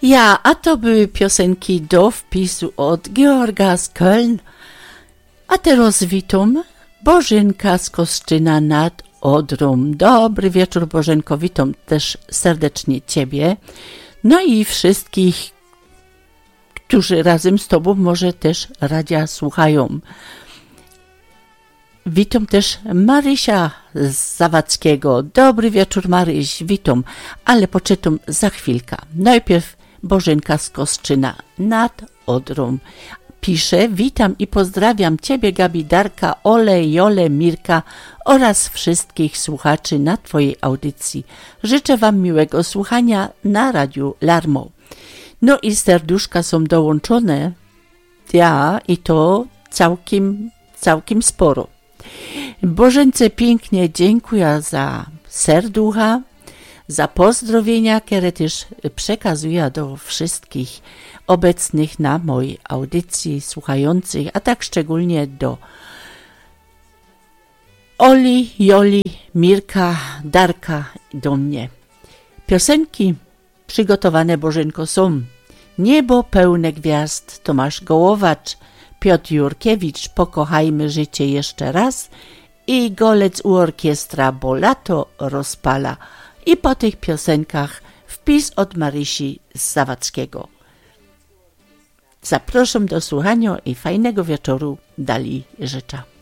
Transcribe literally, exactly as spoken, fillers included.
Ja, a to były piosenki do wpisu od Georga z Köln. A teraz witam Bożenka z Kostrzyna nad Odrą. Dobry wieczór, Bożenko, witam też serdecznie Ciebie. No i wszystkich, którzy razem z Tobą może też radia słuchają. Witam też Marysia z Zawadzkiego. Dobry wieczór, Maryś, witam, ale poczytam za chwilkę. Najpierw Bożenka z Kostrzyna nad Odrą. Pisze: witam i pozdrawiam Ciebie, Gabi, Darka, Ole, Jole, Mirka oraz wszystkich słuchaczy na Twojej audycji. Życzę Wam miłego słuchania na Radiu Larmo. No i serduszka są dołączone, ja i to całkiem, całkiem sporo. Bożence pięknie dziękuję za serducha, za pozdrowienia, które też przekazuję do wszystkich obecnych na mojej audycji, słuchających, a tak szczególnie do Oli, Joli, Mirka, Darka, do mnie. Piosenki przygotowane, Bożenko, są Niebo pełne gwiazd, Tomasz Gołowacz, Piotr Jurkiewicz, Pokochajmy życie jeszcze raz i Golec u orkiestra, bo lato rozpala. I po tych piosenkach wpis od Marysi z Zawadzkiego. Zapraszam do słuchania i fajnego wieczoru dali życzę.